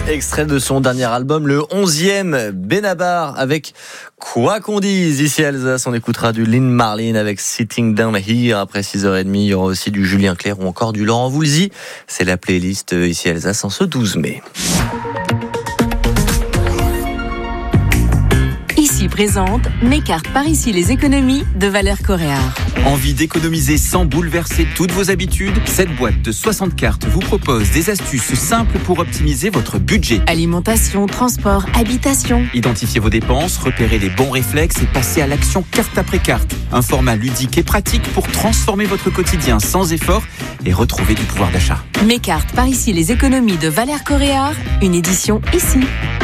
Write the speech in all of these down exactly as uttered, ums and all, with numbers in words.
Extrait de son dernier album, le onzième, Benabar, avec Quoi qu'on dise. Ici Alsace, on écoutera du Lynn Marlin avec Sitting Down Here après six heures trente. Il y aura aussi du Julien Clerc ou encore du Laurent Voulzy. C'est la playlist Ici Alsace en ce douze mai. Ici présente Mes cartes par ici les économies de Valère Coréard. Envie d'économiser sans bouleverser toutes vos habitudes? Cette boîte de soixante cartes vous propose des astuces simples pour optimiser votre budget. Alimentation, transport, habitation. Identifiez vos dépenses, repérez les bons réflexes et passez à l'action carte après carte. Un format ludique et pratique pour transformer votre quotidien sans effort et retrouver du pouvoir d'achat. Mes cartes par ici les économies de Valère Coréard, une édition ici.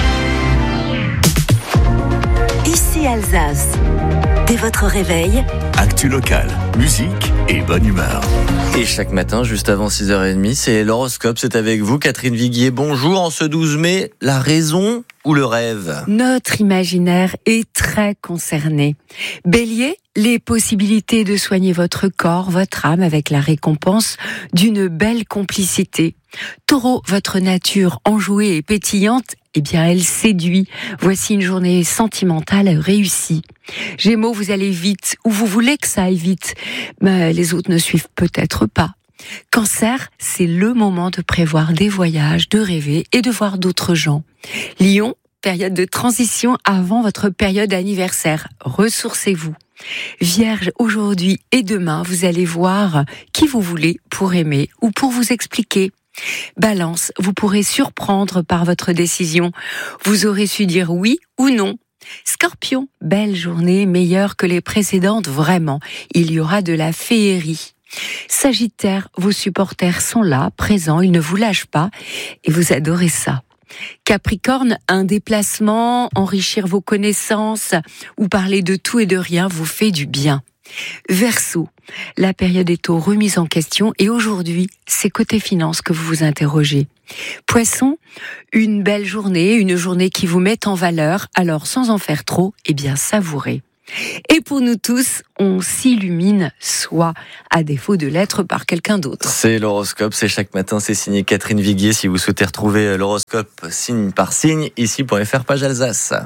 Ici Alsace. Dès votre réveil, actu locale, musique et bonne humeur. Et chaque matin, juste avant six heures trente, c'est l'horoscope, c'est avec vous, Catherine Viguier. Bonjour, en ce douze mai, la raison ou le rêve? Notre imaginaire est très concerné. Bélier, les possibilités de soigner votre corps, votre âme avec la récompense d'une belle complicité. Taureau, votre nature enjouée et pétillante, eh bien, elle séduit. Voici une journée sentimentale réussie. Gémeaux, vous allez vite, ou vous voulez que ça aille vite, mais les autres ne suivent peut-être pas. Cancer, c'est le moment de prévoir des voyages, de rêver et de voir d'autres gens. Lion, période de transition avant votre période anniversaire. Ressourcez-vous. Vierge, aujourd'hui et demain, vous allez voir qui vous voulez pour aimer ou pour vous expliquer. Balance, vous pourrez surprendre par votre décision. Vous aurez su dire oui ou non. Scorpion, belle journée, meilleure que les précédentes, vraiment. Il y aura de la féerie. Sagittaire, vos supporters sont là, présents, ils ne vous lâchent pas et vous adorez ça. Capricorne, un déplacement, enrichir vos connaissances ou parler de tout et de rien vous fait du bien. Verseau, la période est aux remises en question et aujourd'hui, c'est côté finance que vous vous interrogez. Poisson, une belle journée, une journée qui vous met en valeur, alors sans en faire trop, eh bien savourez. Et pour nous tous, on s'illumine soi, à défaut de l'être par quelqu'un d'autre. C'est l'horoscope, c'est chaque matin, c'est signé Catherine Viguier. Si vous souhaitez retrouver l'horoscope signe par signe, ici point f r, page Alsace.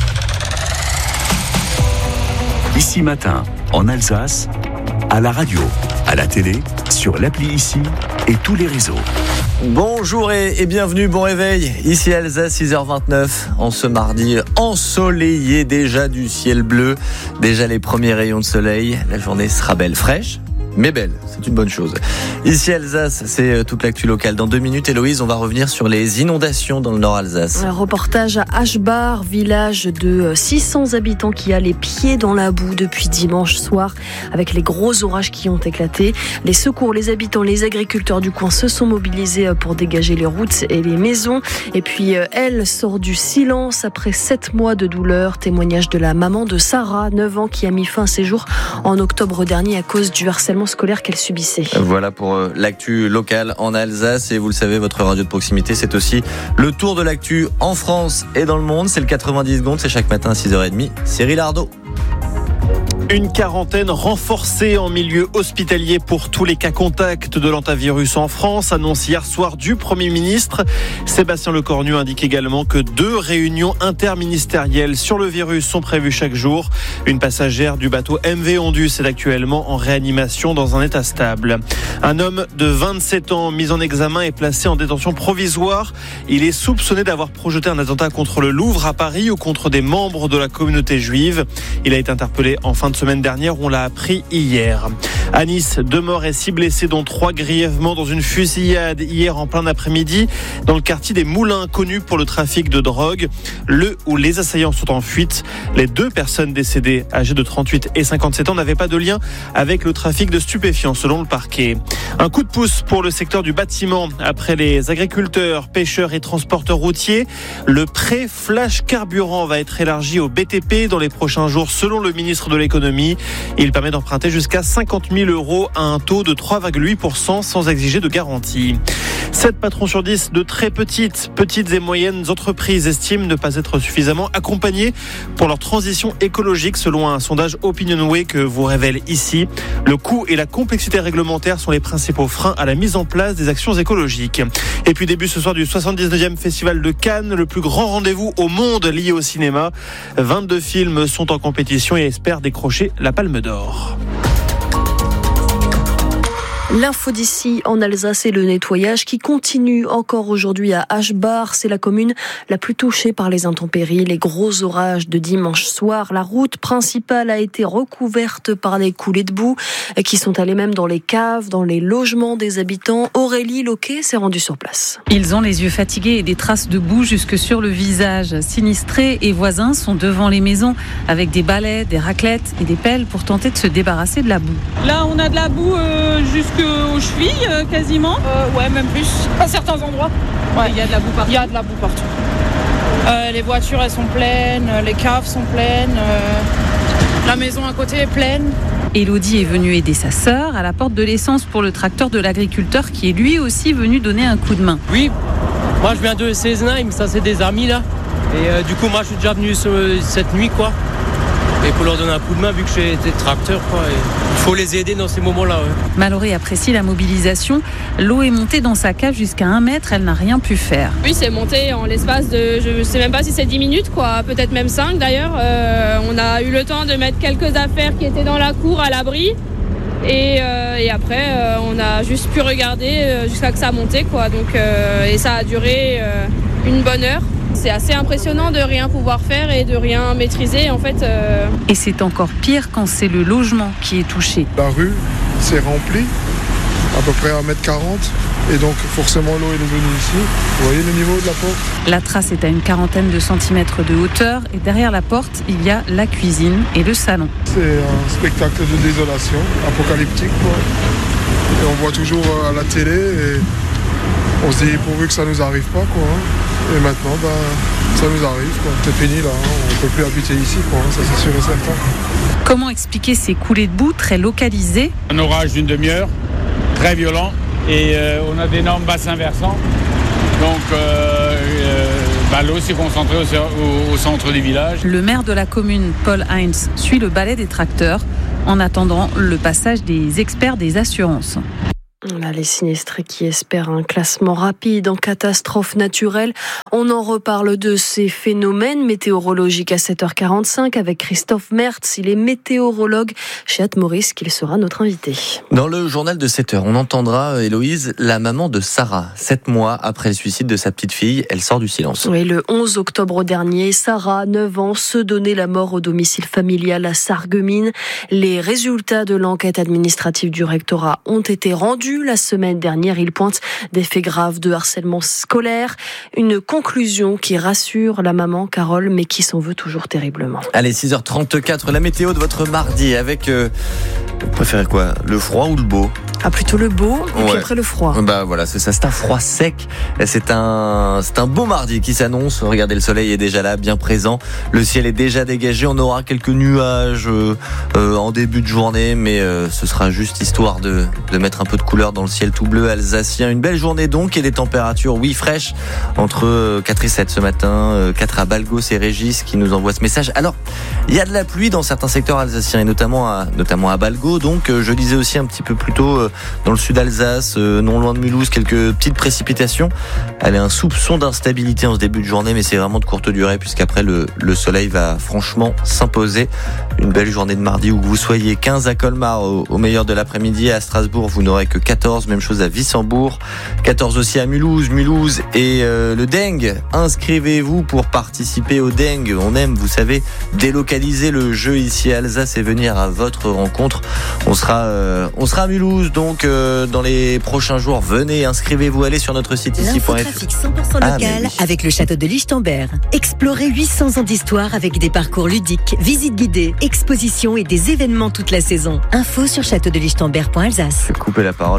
Ici matin, en Alsace, à la radio, à la télé, sur l'appli Ici et tous les réseaux. Bonjour et, et bienvenue, bon réveil. Ici Alsace, six heures vingt-neuf, en ce mardi ensoleillé, déjà du ciel bleu, déjà les premiers rayons de soleil. La journée sera belle, fraîche, mais belle, c'est une bonne chose. Ici Alsace, c'est toute l'actu locale. Dans deux minutes, Héloïse, on va revenir sur les inondations dans le nord Alsace. Un reportage à Aschbar, village de six cents habitants qui a les pieds dans la boue depuis dimanche soir, avec les gros orages qui ont éclaté. Les secours, les habitants, les agriculteurs du coin se sont mobilisés pour dégager les routes et les maisons. Et puis, elle sort du silence après sept mois de douleur. Témoignage de la maman de Sarah, neuf ans, qui a mis fin à ses jours en octobre dernier à cause du harcèlement scolaire qu'elle subissait. Voilà pour l'actu locale en Alsace. Et vous le savez, votre radio de proximité, c'est aussi le tour de l'actu en France et dans le monde. C'est le quatre-vingt-dix secondes, c'est chaque matin à six heures trente. Cyril Ardo. Une quarantaine renforcée en milieu hospitalier pour tous les cas contacts de l'hantavirus en France, annonce hier soir du Premier ministre. Sébastien Lecornu indique également que deux réunions interministérielles sur le virus sont prévues chaque jour. Une passagère du bateau M V Ondus est actuellement en réanimation dans un état stable. Un homme de vingt-sept ans mis en examen est placé en détention provisoire. Il est soupçonné d'avoir projeté un attentat contre le Louvre à Paris ou contre des membres de la communauté juive. Il a été interpellé en fin de semaine dernière, on l'a appris hier. À Nice, deux morts et six blessés, dont trois grièvement dans une fusillade hier en plein après-midi dans le quartier des Moulins, connu pour le trafic de drogue. Le ou les assaillants sont en fuite. Les deux personnes décédées, âgées de trente-huit et cinquante-sept ans, n'avaient pas de lien avec le trafic de stupéfiants, selon le parquet. Un coup de pouce pour le secteur du bâtiment. Après les agriculteurs, pêcheurs et transporteurs routiers, le prêt flash carburant va être élargi au B T P dans les prochains jours, selon le ministre de l'économie. d'autonomie. Il permet d'emprunter jusqu'à cinquante mille euros à un taux de trois virgule huit pour cent sans exiger de garantie. sept patrons sur dix de très petites, petites et moyennes entreprises estiment ne pas être suffisamment accompagnés pour leur transition écologique selon un sondage Opinionway que vous révèle ici. Le coût et la complexité réglementaire sont les principaux freins à la mise en place des actions écologiques. Et puis début ce soir du soixante-dix-neuvième Festival de Cannes, le plus grand rendez-vous au monde lié au cinéma. vingt-deux films sont en compétition et espèrent décrocher la Palme d'Or. L'info d'ici en Alsace et le nettoyage qui continue encore aujourd'hui à Aschbach. C'est la commune la plus touchée par les intempéries, les gros orages de dimanche soir. La route principale a été recouverte par des coulées de boue qui sont allées même dans les caves, dans les logements des habitants. Aurélie Loquet s'est rendue sur place. Ils ont les yeux fatigués et des traces de boue jusque sur le visage. Sinistrés et voisins sont devant les maisons avec des balais, des raclettes et des pelles pour tenter de se débarrasser de la boue. Là, on a de la boue euh, jusque aux chevilles euh, quasiment. Euh, ouais, même plus, à certains endroits. Ouais, il y a de la boue partout. Il y a de la boue partout. Euh, les voitures, elles sont pleines, les caves sont pleines, euh, la maison à côté est pleine. Élodie est venue aider sa sœur à la porte de l'essence pour le tracteur de l'agriculteur qui est lui aussi venu donner un coup de main. Oui, moi je viens de Sesenheim, ça c'est des amis là. Et euh, du coup moi je suis déjà venu ce, cette nuit quoi. Et pour leur donner un coup de main vu que j'ai été tracteur quoi. Et il faut les aider dans ces moments-là. Ouais. Maloré apprécie la mobilisation. L'eau est montée dans sa cave jusqu'à un mètre, elle n'a rien pu faire. Oui, c'est monté en l'espace de, je ne sais même pas si c'est dix minutes, quoi, peut-être même cinq d'ailleurs. Euh, on a eu le temps de mettre quelques affaires qui étaient dans la cour à l'abri. Et, euh, et après, euh, on a juste pu regarder euh, jusqu'à que ça a monté, quoi. Donc, euh, et ça a duré euh, une bonne heure. C'est assez impressionnant de rien pouvoir faire et de rien maîtriser en fait. Euh... Et c'est encore pire quand c'est le logement qui est touché. La rue s'est remplie à peu près à un mètre quarante et donc forcément l'eau est venue ici. Vous voyez le niveau de la porte ? La trace est à une quarantaine de centimètres de hauteur et derrière la porte il y a la cuisine et le salon. C'est un spectacle de désolation apocalyptique quoi. Et on voit toujours à la télé et on se dit pourvu que ça nous arrive pas quoi. Et maintenant, bah, ça nous arrive, quoi. C'est fini là, hein. On ne peut plus habiter ici, quoi. Ça c'est sûr et certain. Comment expliquer ces coulées de boue très localisées ? Un orage d'une demi-heure, très violent, et euh, on a d'énormes bassins versants. Donc euh, euh, bah, l'eau s'est concentrée au, au, au centre du village. Le maire de la commune, Paul Heinz, suit le balai des tracteurs en attendant le passage des experts des assurances. Là, les sinistrés qui espèrent un classement rapide en catastrophe naturelle. On en reparle de ces phénomènes météorologiques à sept heures quarante-cinq avec Christophe Mertz. Il est météorologue chez Atmoris, qu'il sera notre invité. Dans le journal de sept heures, on entendra, Héloïse, la maman de Sarah. Sept mois après le suicide de sa petite fille, elle sort du silence. Oui, le onze octobre dernier, Sarah, neuf ans, se donnait la mort au domicile familial à Sarreguemines. Les résultats de l'enquête administrative du rectorat ont été rendus la semaine dernière. Il pointe des faits graves de harcèlement scolaire. Une conclusion qui rassure la maman Carole, mais qui s'en veut toujours terriblement. Allez, six heures trente-quatre, la météo de votre mardi avec, euh, vous préférez quoi ? Le froid ou le beau ? Ah, plutôt le beau, et ouais. Puis après le froid. Bah voilà, c'est ça, c'est un froid sec. C'est un, c'est un beau mardi qui s'annonce. Regardez, le soleil est déjà là, bien présent. Le ciel est déjà dégagé. On aura quelques nuages euh, euh, en début de journée, mais euh, ce sera juste histoire de, de mettre un peu de couleur dans le ciel tout bleu alsacien. Une belle journée donc, et des températures, oui, fraîches, entre quatre et sept ce matin, quatre à Balgos et Régis qui nous envoient ce message. Alors, il y a de la pluie dans certains secteurs alsaciens, et notamment à, notamment à Balgos. Donc, je disais aussi un petit peu plus tôt, dans le sud d'Alsace, non loin de Mulhouse, quelques petites précipitations. Elle a un soupçon d'instabilité en ce début de journée, mais c'est vraiment de courte durée, puisqu'après le, le soleil va franchement s'imposer. Une belle journée de mardi où que vous soyez. quinze à Colmar au, au meilleur de l'après-midi. À Strasbourg, vous n'aurez que quatorze. Même chose à Wissembourg. quatorze aussi à Mulhouse. Mulhouse et euh, le Deng. Inscrivez-vous pour participer au Deng. On aime, vous savez, délocaliser le jeu ici à Alsace et venir à votre rencontre. On sera, euh, on sera à Mulhouse, donc euh, dans les prochains jours. Venez, inscrivez-vous, allez sur notre site ici point f r. L'infotrafic cent pour cent local ah, oui. Avec le château de Lichtenberg. Explorez huit cents ans d'histoire avec des parcours ludiques, visites guidées, expositions et des événements toute la saison. Info sur château de lichtenberg point alsace. Je vais couper la parole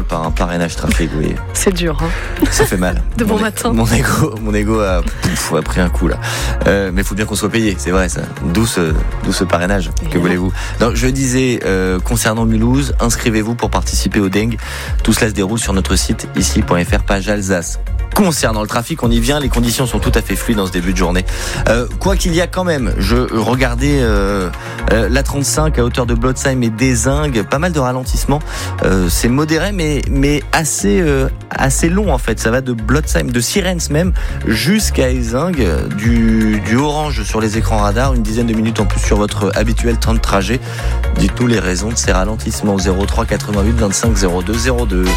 par un parrainage trafic, oui. C'est dur, hein. Ça fait mal. De bon mon, matin. Mon ego, mon ego a, pouf, a pris un coup là. Euh, mais il faut bien qu'on soit payé, c'est vrai ça. D'où ce, d'où ce parrainage. Évidemment. Que voulez-vous? Donc, je disais, euh, concernant Mulhouse, inscrivez-vous pour participer au Dengue. Tout cela se déroule sur notre site ici point f r, page Alsace. Concernant le trafic, on y vient, les conditions sont tout à fait fluides dans ce début de journée. Euh, quoi qu'il y a quand même, je regardais euh, euh, la trente-cinq à hauteur de Blotzheim et d'Ezingue, pas mal de ralentissements. Euh, c'est modéré, mais mais assez euh, assez long en fait. Ça va de Blotzheim, de Sirens même, jusqu'à Ezingue, du du orange sur les écrans radars, une dizaine de minutes en plus sur votre habituel temps de trajet. Dites-nous les raisons de ces ralentissements. zéro trois quatre-vingt-huit vingt-cinq zéro deux zéro deux.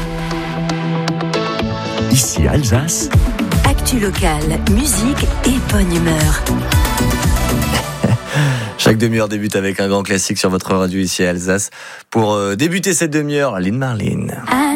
Ici Alsace. Actu locale, musique et bonne humeur. Chaque demi-heure débute avec un grand classique sur votre radio ici à Alsace. Pour euh, débuter cette demi-heure, Lynn Marlin.